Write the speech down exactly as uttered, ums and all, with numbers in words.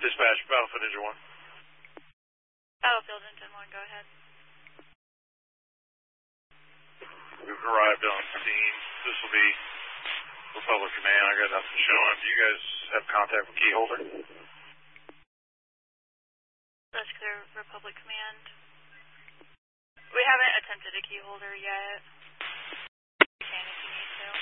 Dispatch, Battlefield Engine one. Battlefield Engine one, go ahead. We've arrived on scene. This will be Republic Command. I got nothing showing. Do you guys have contact with Keyholder? That's clear, Republic Command. We haven't attempted a keyholder yet.